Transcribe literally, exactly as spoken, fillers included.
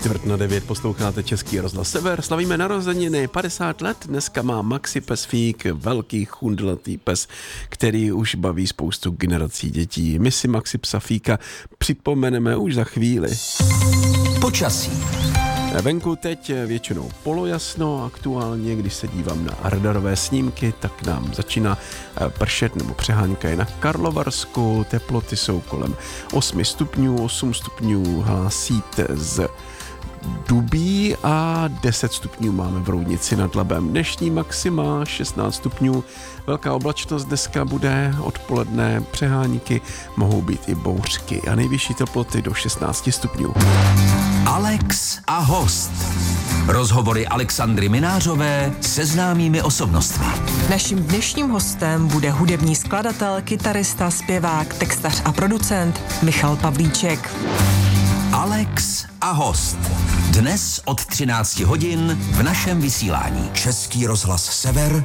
Čtvrt na devět posloucháte Český rozhlas Sever. Slavíme narozeniny, padesát let. Dneska má Maxi pes Fík, velký chundlatý pes, který už baví spoustu generací dětí. My si Maxi psa Fíka připomeneme už za chvíli. Počasí. Venku teď většinou polojasno, aktuálně, když se dívám na radarové snímky, tak nám začíná pršet nebo přehánka je na Karlovarsku, teploty jsou kolem osm stupňů, osm stupňů hlásít z Dubí a deset stupňů máme v Roudnici nad Labem. Dnešní maxima šestnáct stupňů, velká oblačnost dneska bude, odpoledne přehánky, mohou být i bouřky a nejvyšší teploty do šestnáct stupňů. Alex a host. Rozhovory Alexandry Minářové se známými osobnostmi. Naším dnešním hostem bude hudební skladatel, kytarista, zpěvák, textař a producent Michal Pavlíček. Alex a host. Dnes od třinácti hodin v našem vysílání. Český rozhlas Sever,